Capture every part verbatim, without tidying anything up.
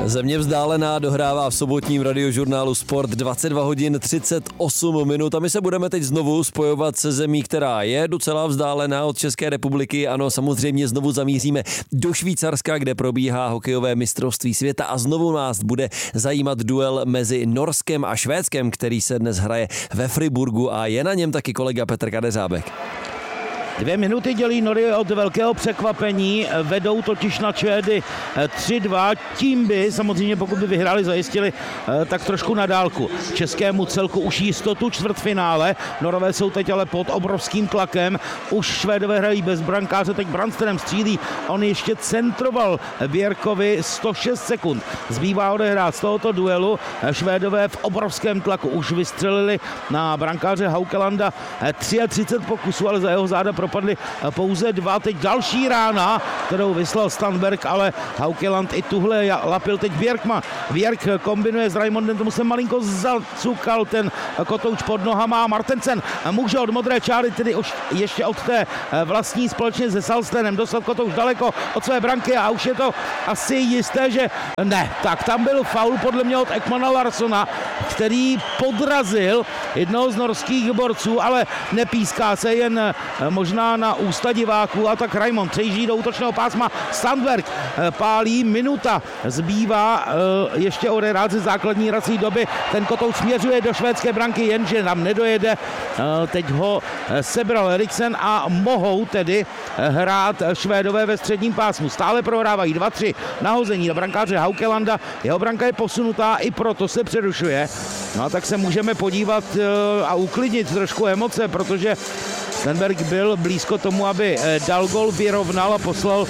Země vzdálená dohrává v sobotním radiožurnálu Sport dvacet dva hodin třicet osm minut a my se budeme teď znovu spojovat se zemí, která je docela vzdálená od České republiky. Ano, samozřejmě znovu zamíříme do Švýcarska, kde probíhá hokejové mistrovství světa a znovu nás bude zajímat duel mezi Norskem a Švédskem, který se dnes hraje ve Friburgu a je na něm taky kolega Petr Kadeřábek. Dvě minuty dělí Nory od velkého překvapení, vedou totiž na Švédy tři dva, tím by samozřejmě pokud by vyhráli, zajistili tak trošku na dálku. Českému celku už jistotu čtvrtfinále, Norové jsou teď ale pod obrovským tlakem, už Švédové hrají bez brankáře, teď Brandström střílí, on ještě centroval Bjerkovi sto šest sekund. Zbývá odehrát z tohoto duelu, Švédové v obrovském tlaku už vystřelili na brankáře Haukelanda třicet tři pokusů, ale za jeho záda propadly pouze dva. Teď další rána, kterou vyslal Stanberg, ale Haukeland i tuhle lapil teď Bjerkma. Bjerk kombinuje s Raimondem, tomu se malinko zacukal ten kotouč pod nohama. Martensen může od modré čáry, tedy už ještě od té vlastní společně se Salstenem dostat kotouč daleko od své branky a už je to asi jisté, že ne. Tak tam byl faul podle mě od Ekmana Larssona, který podrazil jednoho z norských borců, ale nepíská se, jen možná na ústa diváků, a tak Raimond přejíždí do útočného pásma. Sandberg pálí, minuta zbývá ještě odehrát ze základní hrací doby. Ten kotouč směřuje do švédské branky, jenže tam nedojede. Teď ho sebral Eriksen a mohou tedy hrát Švédové ve středním pásmu. Stále prohrávají dva tři nahození na brankáře Haukelanda. Jeho branka je posunutá, i proto se přerušuje. No a tak se můžeme podívat a uklidnit trošku emoce, protože Stenberg byl blízko tomu, aby dal gol, vyrovnal a poslal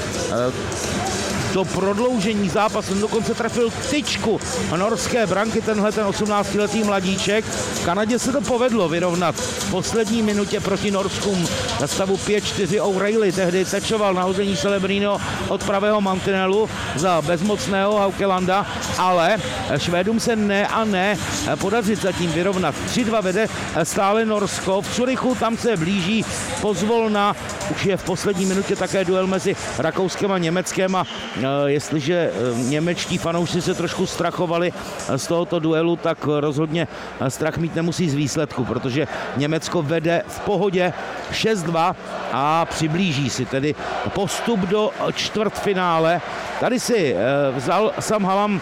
do prodloužení zápasu. Dokonce trefil tyčku norské branky, tenhle ten osmnáctiletý mladíček. V Kanadě se to povedlo vyrovnat v poslední minutě proti Norskům na stavu pět čtyři. O'Reilly tehdy tečoval nahození Celebrino od pravého mantinelu za bezmocného Haukelanda, ale Švédům se ne a ne podařit zatím vyrovnat. tři dva vede stále Norsko. V Curychu tam se blíží pozvolna. Už je v poslední minutě také duel mezi Rakouskem a Německem a jestliže němečtí fanoušci se trošku strachovali z tohoto duelu, tak rozhodně strach mít nemusí z výsledku, protože Německo vede v pohodě šest dva a přiblíží si tedy postup do čtvrtfinále. Tady si vzal Sam Hallam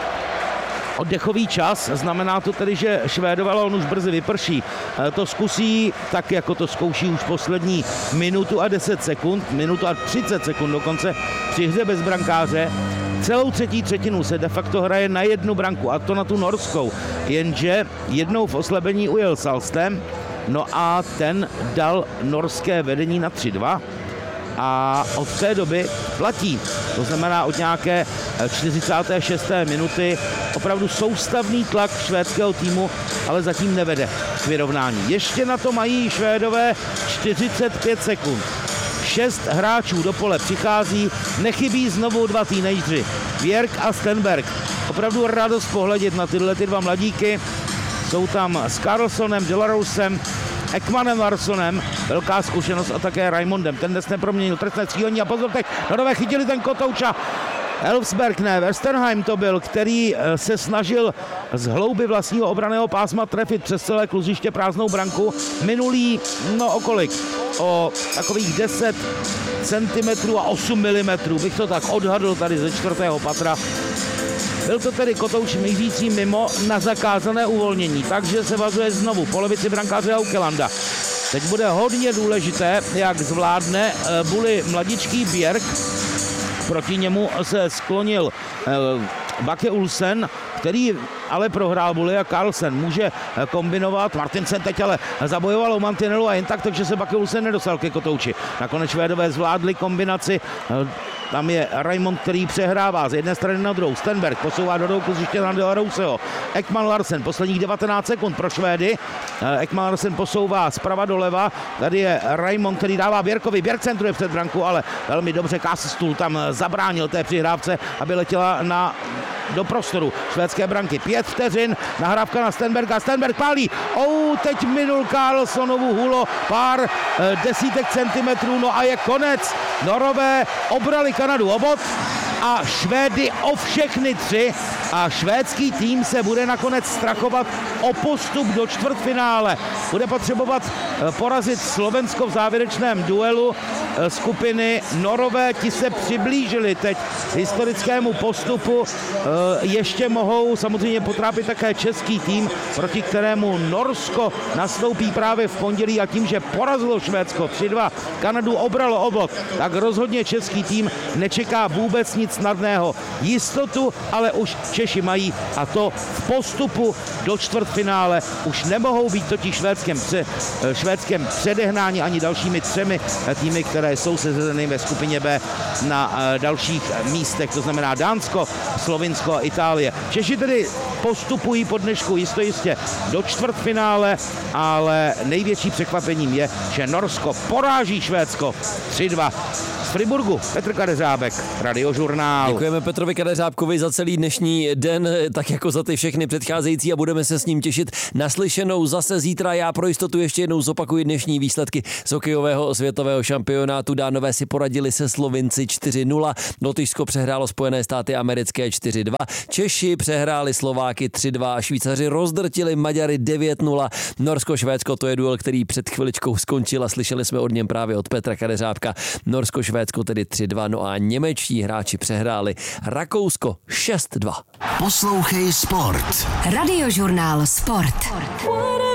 oddechový čas, znamená to tedy, že Švédové, ale on už brzy vyprší, to zkusí tak, jako to zkouší už poslední minutu a deset sekund, minutu a třicet sekund dokonce při hře bez brankáře. Celou třetí třetinu se de facto hraje na jednu branku, a to na tu norskou, jenže jednou v oslabení ujel Salstem, no a ten dal norské vedení na tři dva. A od té doby platí. To znamená od nějaké čtyřicáté šesté minuty opravdu soustavný tlak švédského týmu, ale zatím nevede k vyrovnání. Ještě na to mají Švédové čtyřicet pět sekund. Šest hráčů do pole přichází, nechybí znovu dva teenageři, Bjerk a Stenberg. Opravdu radost pohledět na tyhle ty dva mladíky. Jsou tam s Karlssonem, Delarousem, Ekmanem Larssonem, velká zkušenost, a také Raimondem. Ten dnes neproměnil trestné střílení a pozor, teď Norové chytili ten kotouča. Elfsberg, ne, Westerheim to byl, který se snažil z hlouby vlastního obranného pásma trefit přes celé kluziště prázdnou branku. Minulý, no o kolik? O takových deset centimetrů a osm milimetrů, bych to tak odhadl tady ze čtvrtého patra. Byl to tedy kotouč mířící mimo na zakázané uvolnění, takže se vazuje znovu po levici brankáře Haukelanda. Teď bude hodně důležité, jak zvládne Bully mladičký Bjerk. Proti němu se sklonil Bakke Olsen, který ale prohrál Bully, a Carlsen může kombinovat. Martinsen teď ale zabojoval u mantinelu a jen tak, takže se Bakke Olsen nedostal ke kotouči. Nakonec Švédové zvládli kombinaci. Tam je Raimond, který přehrává z jedné strany na druhou. Stenberg posouvá do kluziště na Delarouseho. Ekman Larsen, posledních devatenáct sekund pro Švédy. Ekman Larsen posouvá zprava doleva. Tady je Raimond, který dává Bjerkovi. Bjerk centruje před branku, ale velmi dobře Kasstůl tam zabránil té přihrávce, aby letěla na do prostoru švédské branky. Pět vteřin, nahrávka na Stenberga. Stenberg pálí. Oh, teď minul Karlssonovu hulo pár eh, desítek centimetrů, no a je konec. Norové obrali Kanadu o bod. a Švédy o všechny tři a švédský tým se bude nakonec strachovat o postup do čtvrtfinále. Bude potřebovat porazit Slovensko v závěrečném duelu skupiny. Norové ti se přiblížili teď historickému postupu. Ještě mohou samozřejmě potrápit také český tým, proti kterému Norsko nastoupí právě v pondělí a tím, že porazilo Švédsko tři dva, Kanadu obralo o bod, tak rozhodně český tým nečeká vůbec nic snadného. Jistotu ale už Češi mají a to v postupu do čtvrtfinále. Už nemohou být totiž švédském, pře, švédském předehnání ani dalšími třemi týmy, které jsou sezeny ve skupině B na dalších místech, to znamená Dánsko, Slovinsko a Itálie. Češi tedy postupují po dnešku jisto jistě do čtvrtfinále, ale největší překvapením je, že Norsko poráží Švédsko tři dva. Z Friburgu Petr Kadeřábek, Radiožurnál. Děkujeme Petrovi Kadeřábkovi za celý dnešní den, tak jako za ty všechny předcházející a budeme se s ním těšit naslyšenou zase zítra. Já pro jistotu ještě jednou zopakuji dnešní výsledky z hokejového světového šampionátu. Dánové si poradili se Slovinci čtyři nula, Lotyšsko přehrálo Spojené státy americké čtyři dva, Češi přehráli Slováky tři dva a Švýcaři rozdrtili Maďary devět nula. Norsko-Švédsko, to je duel, který před chviličkou skončil a slyšeli jsme od něm právě od Petra Kadeřábka. Norsko-Švédsko tedy tři dva, no a němečtí hráči přehráli Rakousko šest dva. Poslouchej Sport. Radiožurnál Sport.